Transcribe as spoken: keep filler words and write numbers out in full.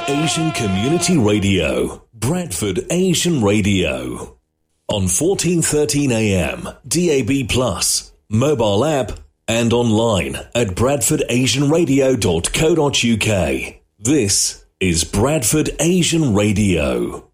Asian Community Radio, Bradford Asian Radio. On fourteen thirteen A M, D A B plus, mobile app, and online at bradford asian radio dot co dot uk. This is Bradford Asian Radio.